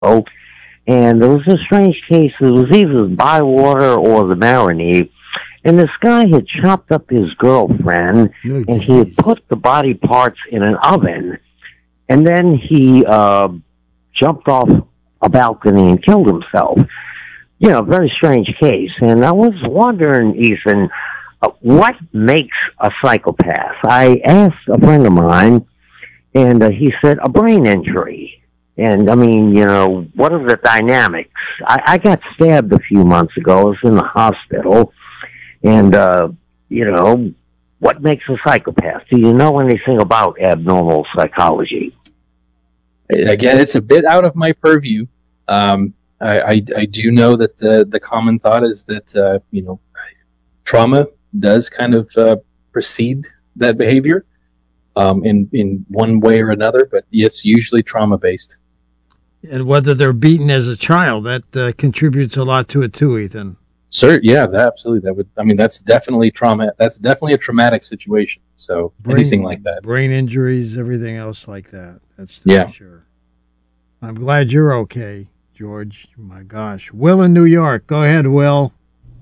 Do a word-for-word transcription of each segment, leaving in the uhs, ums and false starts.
Oh, and there was a strange case. It was either the Bywater or the Marigny. And this guy had chopped up his girlfriend, No, and he had put the body parts in an oven. And then he uh, jumped off a balcony and killed himself. You know, very strange case. And I was wondering, Ethan, uh, what makes a psychopath? I asked a friend of mine, and uh, he said a brain injury. And, I mean, you know, what are the dynamics? I, I got stabbed a few months ago. I was in the hospital. And, uh, you know, what makes a psychopath? Do you know anything about abnormal psychology? Again, it's a bit out of my purview. Um, I, I, I do know that the, the common thought is that, uh, you know, trauma does kind of uh, precede that behavior um, in, in one way or another, but it's usually trauma-based. And whether they're beaten as a child, that uh, contributes a lot to it too, Ethan. Sir, yeah, that, absolutely. That would, I mean, that's definitely trauma. That's definitely a traumatic situation. So Brain, anything like that, brain injuries, everything else like that. That's yeah. For sure. I'm glad you're okay, George. My gosh, Will in New York. Go ahead, Will.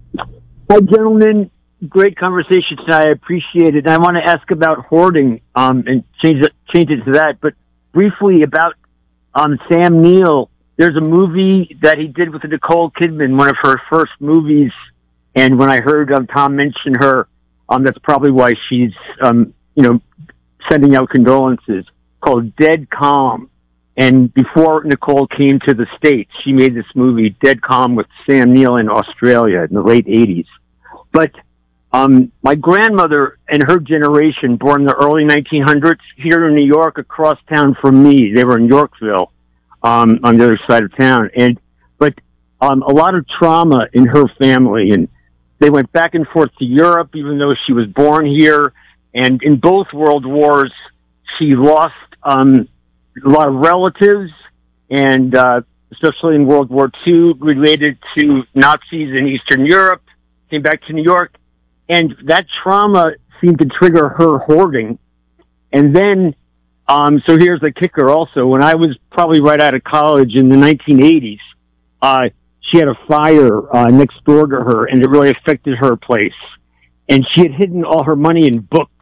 Hi, gentlemen. Great conversation tonight. I appreciate it. And I want to ask about hoarding, um, and change it, change it to that. But briefly about um, Sam Neill. There's a movie that he did with Nicole Kidman, one of her first movies. And when I heard um, Tom mention her, um, that's probably why she's, um, you know, sending out condolences, called Dead Calm. And before Nicole came to the States, she made this movie, Dead Calm, with Sam Neill in Australia in the late eighties. But um, my grandmother and her generation, born in the early nineteen hundreds, here in New York, across town from me, they were in Yorkville. Um, on the other side of town. And, but, um, a lot of trauma in her family, and they went back and forth to Europe, even though she was born here. And in both world wars, she lost, um, a lot of relatives, and, uh, especially in World War Two, related to Nazis in Eastern Europe, came back to New York. And that trauma seemed to trigger her hoarding. And then, Um, so here's the kicker also. When I was probably right out of college in the nineteen eighties, uh, she had a fire, uh, next door to her, and it really affected her place. And she had hidden all her money in books.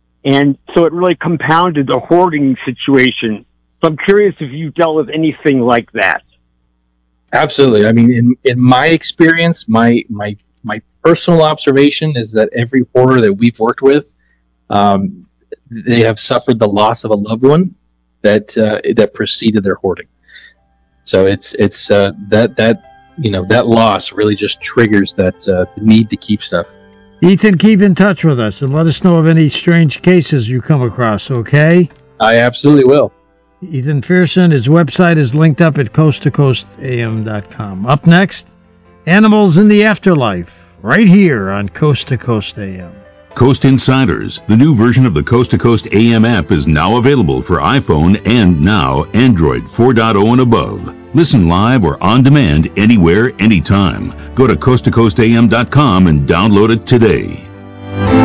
And so it really compounded the hoarding situation. So I'm curious if you dealt with anything like that. Absolutely. I mean, in, in my experience, my, my, my personal observation is that every hoarder that we've worked with, um, they have suffered the loss of a loved one that uh, that preceded their hoarding. So it's it's uh, that that you know that loss really just triggers that uh, need to keep stuff. Ethan, keep in touch with us and let us know of any strange cases you come across. Okay? I absolutely will. Ethan Fearson. His website is linked up at coast to coast a m dot com. Up next, Animals in the Afterlife, right here on Coast to Coast A M. Coast Insiders, the new version of the Coast to Coast A M app, is now available for iPhone and now Android four point oh and above. Listen live or on demand anywhere, anytime. Go to coast to coast a m dot com and download it today.